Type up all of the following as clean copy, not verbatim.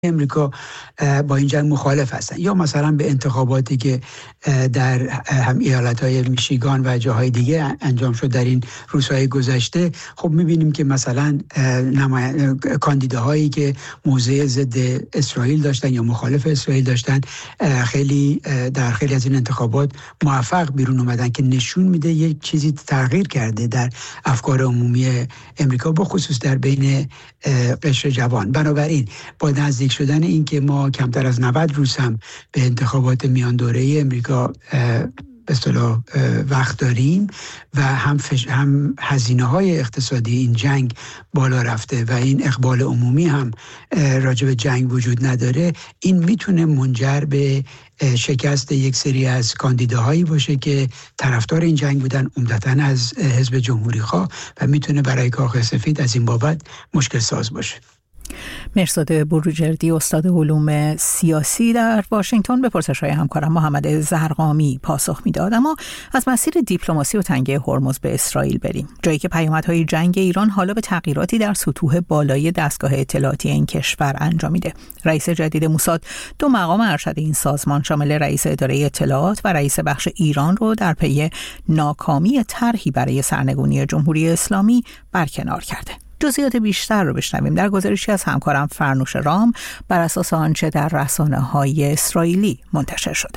امریکا با این جنگ مخالف هستن، یا مثلا به انتخاباتی که در هم ایالت‌های میشیگان و جاهای دیگه انجام شد در این روزهای گذشته. خب می‌بینیم که مثلا کاندیداهایی که موضع ضد اسرائیل داشتن یا مخالف اسرائیل داشتن خیلی در خیلی از این انتخابات موفق بیرون اومدن که نشون میده یک چیزی تغییر کرده در افکار عمومی امریکا، با خصوص در بین قشر جوان. بنابراین با نزدیک شدن این که ما کمتر از 90 روز هم به انتخابات میان دوره‌ای امریکا به اصطلاح وقت داریم و هم هزینه‌های اقتصادی این جنگ بالا رفته و این اقبال عمومی هم راجع به جنگ وجود نداره، این میتونه منجر به شکست یک سری از کاندیداهایی باشه که طرفدار این جنگ بودن، عمدتاً از حزب جمهوری‌خواه، و میتونه برای کاخ سفید از این بابت مشکل ساز باشه. مرزاد بروجردی، استاد علوم سیاسی در واشنگتن، به پرسش‌های همکارم محمد زرقامی پاسخ میداد. اما از مسیر دیپلماسی و تنگه هرمز به اسرائیل بریم، جایی که پیامدهای جنگ ایران حالا به تغییراتی در سطوح بالای دستگاه اطلاعاتی این کشور انجامیده. رئیس جدید موساد 2 مقام ارشد این سازمان شامل رئیس اداره اطلاعات و رئیس بخش ایران رو در پی ناکامی طرحی برای سرنگونی جمهوری اسلامی برکنار کرده. جزئیات بیشتر رو بشنویم در گزارشی از همکارم فرنوش رام بر اساس آنچه در رسانه‌های اسرائیلی منتشر شده.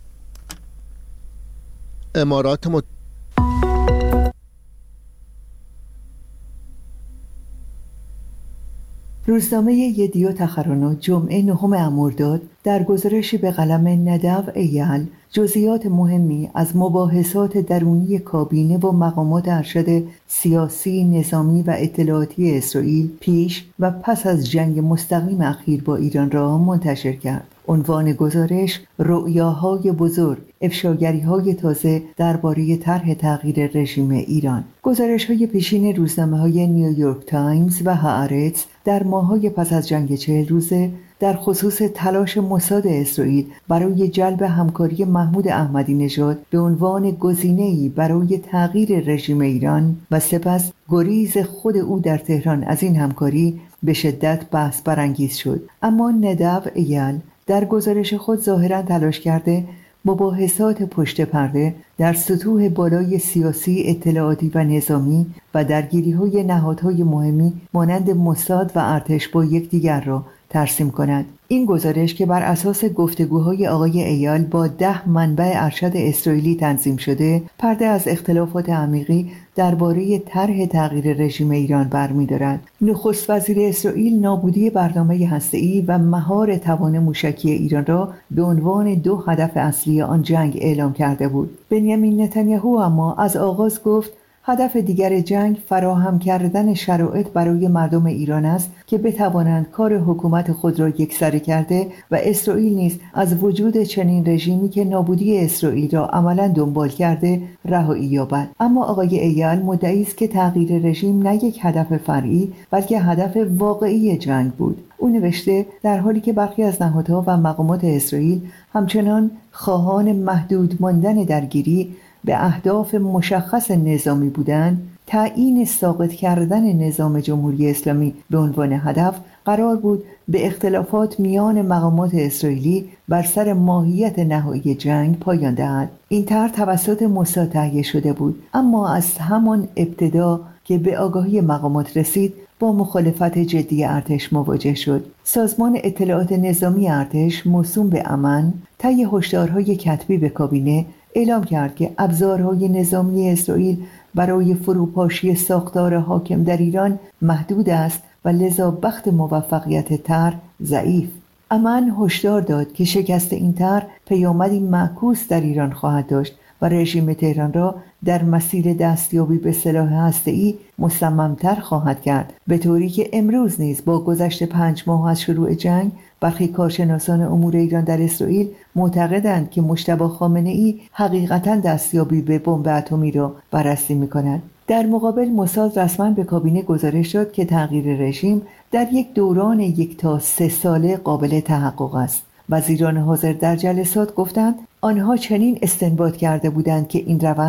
روزنامه یدیو تخرانو جمعه 9 مرداد در گزارشی به قلم ندو ایل جزئیات مهمی از مباحثات درونی کابینه و مقامات ارشد سیاسی، نظامی و اطلاعاتی اسرائیل پیش و پس از جنگ مستقیم اخیر با ایران را منتشر کرد. عنوان گزارش: رؤیاهای بزرگ، افشاگری‌های تازه درباره طرح تغییر رژیم ایران. گزارش‌های پیشین روزنامه‌های نیویورک تایمز و هآرتز در ماه‌های پس از جنگ 40 روزه در خصوص تلاش موساد اسرائیل برای جلب همکاری محمود احمدی نژاد به عنوان گزینه‌ای برای تغییر رژیم ایران و سپس گریز خود او در تهران از این همکاری به شدت بحث برانگیز شد. اما ندو ایل در گزارش خود ظاهراً تلاش کرده مباحثات پشت پرده در سطوح بالای سیاسی، اطلاعاتی و نظامی و درگیری‌های نهادهای مهمی مانند موساد و ارتش با یکدیگر را ترسیم کند. این گزارش که بر اساس گفتگوهای آقای ایال با 10 منبع ارشد اسرائیلی تنظیم شده، پرده از اختلافات عمیقی درباره طرح تغییر رژیم ایران برمی‌دارد. نخست وزیر اسرائیل نابودی برنامه هسته‌ای و مهار توان موشکی ایران را به عنوان 2 هدف اصلی آن جنگ اعلام کرده بود. بنیامین نتانیاهو اما از آغاز گفت هدف دیگر جنگ فراهم کردن شرایط برای مردم ایران است که بتوانند کار حکومت خود را یکسره کرده و اسرائیل نیز از وجود چنین رژیمی که نابودی اسرائیل را عملاً دنبال کرده رهایی یابد. اما آقای ایال مدعی است که تغییر رژیم نه یک هدف فرعی بلکه هدف واقعی جنگ بود. او نوشته در حالی که برخی از نهادها و مقامات اسرائیل همچنان خواهان محدود ماندن درگیری به اهداف مشخص نظامی بودند، تعیین ساقط کردن نظام جمهوری اسلامی به عنوان هدف قرار بود به اختلافات میان مقامات اسرائیلی بر سر ماهیت نهایی جنگ پایان دهد. این طرح توسط موساد تهیه شده بود، اما از همان ابتدا که به آگاهی مقامات رسید با مخالفت جدی ارتش مواجه شد. سازمان اطلاعات نظامی ارتش موسوم به امن طی هشدارهای کتبی به کابینه اعلام کرد که ابزارهای نظامی اسرائیل برای فروپاشی ساختار حاکم در ایران محدود است و لذا بخت موفقیت طرح ضعیف. امن هشدار داد که شکست این طرح پیامدی معکوس در ایران خواهد داشت و رژیم تهران را در مسیر دستیابی به سلاح هسته‌ای مصمم‌تر خواهد کرد، به طوری که امروز نیز با گذشت 5 ماه از شروع جنگ برخی کارشناسان امور ایران در اسرائیل معتقدند که مجتبی خامنه‌ای حقیقتاً دستیابی به بمب اتمی را بررسی می‌کند. در مقابل موساد رسما به کابینه گزارش داد که تغییر رژیم در یک دوران 1 تا 3 ساله قابل تحقق است. وزیران حاضر در جلسات گفتند آنها چنین استنباط کرده بودند که این روند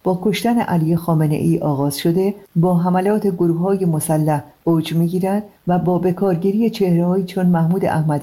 با کشتن علی خامنه‌ای آغاز شده با حملات گروه‌های مسلح اوج می‌گیرد و با بکارگیری چهره‌هایی چون محمود احمدی